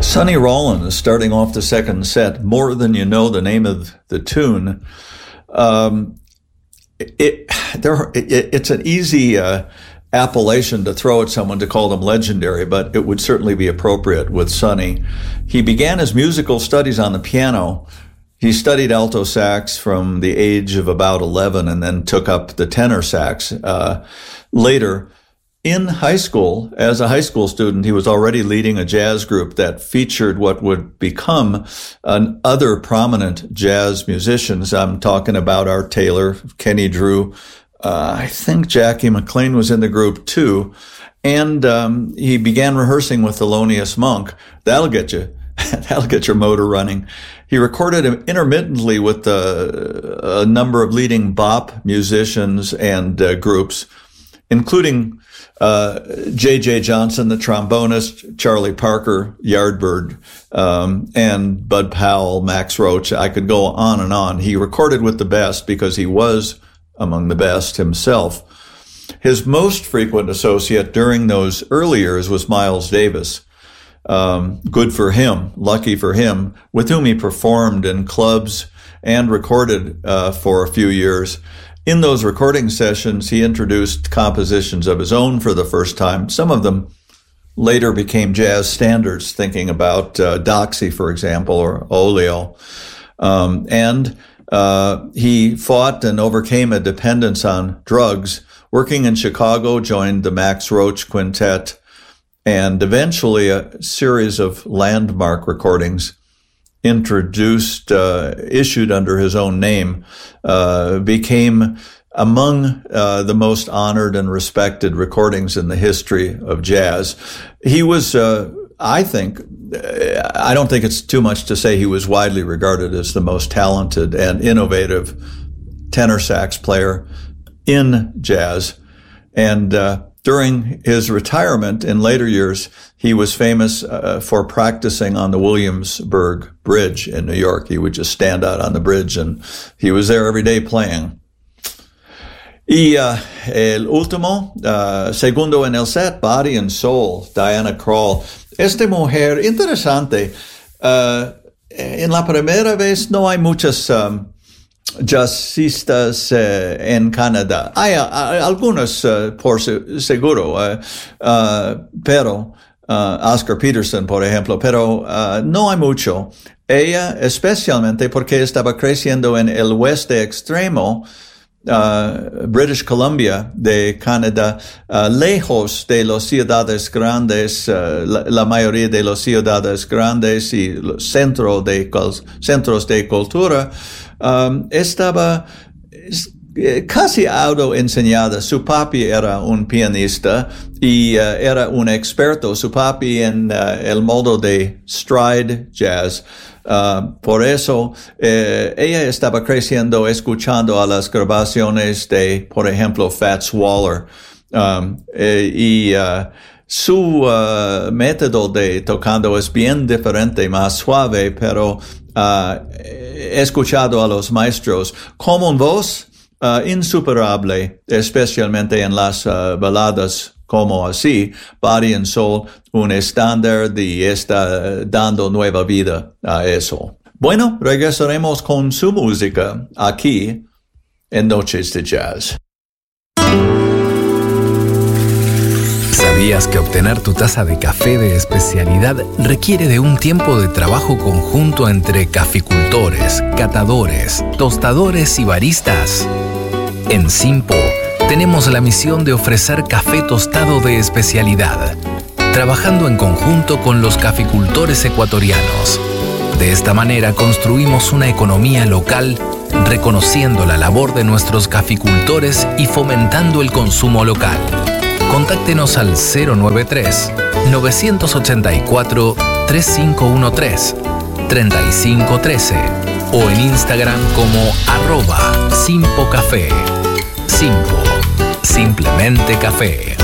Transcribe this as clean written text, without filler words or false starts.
Sonny Rollins starting off the second set, More Than You Know, the name of the tune. It's an easy appellation to throw at someone to call them legendary, but it would certainly be appropriate with Sonny. He began his musical studies on the piano. He studied alto sax from the age of about 11 and then took up the tenor sax later. In high school, as a high school student, he was already leading a jazz group that featured what would become other prominent jazz musicians. I'm talking about Art Taylor, Kenny Drew. I think Jackie McLean was in the group too. And he began rehearsing with Thelonious Monk. That'll get your motor running. He recorded intermittently with a number of leading bop musicians and groups, including J.J. Johnson, the trombonist, Charlie Parker, Yardbird, and Bud Powell, Max Roach. I could go on and on. He recorded with the best because he was among the best himself. His most frequent associate during those early years was Miles Davis. Good for him, lucky for him, with whom he performed in clubs and recorded for a few years. In those recording sessions, he introduced compositions of his own for the first time. Some of them later became jazz standards, thinking about Doxy, for example, or Oleo. He fought and overcame a dependence on drugs. Working in Chicago, joined the Max Roach Quintet, and eventually a series of landmark recordings issued under his own name, became among the most honored and respected recordings in the history of jazz. He was, I don't think it's too much to say he was widely regarded as the most talented and innovative tenor sax player in jazz. And during his retirement in later years, he was famous for practicing on the Williamsburg Bridge in New York. He would just stand out on the bridge, and he was there every day playing. Y el último, segundo en el set, Body and Soul, Diana Krall. Esta mujer, interesante. En la primera vez no hay muchas jazzistas en Canadá. Hay algunos por seguro, pero Oscar Peterson, por ejemplo, pero no hay mucho. Ella, especialmente porque estaba creciendo en el oeste extremo, British Columbia de Canadá, lejos de las ciudades grandes, la mayoría de las ciudades grandes y los centros de cultura, estaba casi autoenseñada. Su papi era un pianista y era un experto, su papi, en el modo de stride jazz. Por eso, ella estaba creciendo escuchando a las grabaciones de, por ejemplo, Fats Waller. Su método de tocando es bien diferente, más suave, pero he escuchado a los maestros con una voz insuperable, especialmente en las baladas como así. Body and Soul, un estándar, y está dando nueva vida a eso. Bueno, regresaremos con su música aquí en Noches de Jazz. ¿Sabías que obtener tu taza de café de especialidad requiere de un tiempo de trabajo conjunto entre caficultores, catadores, tostadores y baristas? En Simpo tenemos la misión de ofrecer café tostado de especialidad, trabajando en conjunto con los caficultores ecuatorianos. De esta manera construimos una economía local, reconociendo la labor de nuestros caficultores y fomentando el consumo local. Contáctenos al 093-984-3513, 3513 o en Instagram como @SimpoCafé. Simpo, simplemente café.